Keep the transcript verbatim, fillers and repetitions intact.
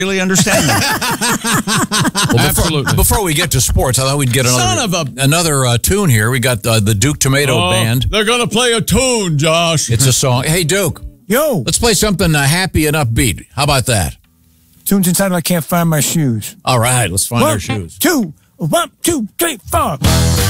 really understand that. Well, Absolutely. before, before we get to sports, I thought we'd get another Son of a- another uh, tune here. We got uh, the Duke Tomato Oh, Band. They're going to play a tune, Josh. It's a song. Hey, Duke, Yo, let's play something uh, happy and upbeat. How about that? tunes inside I can't find my shoes. All right, let's find One, our shoes. two, one, two, three, four.